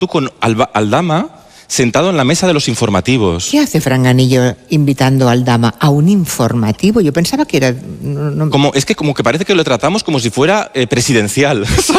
tú con Aldama sentado en la mesa de los informativos. ¿Qué hace Franganillo invitando a Aldama a un informativo? Yo pensaba que era... Es que como que parece que lo tratamos como si fuera presidencial, ¿sabes?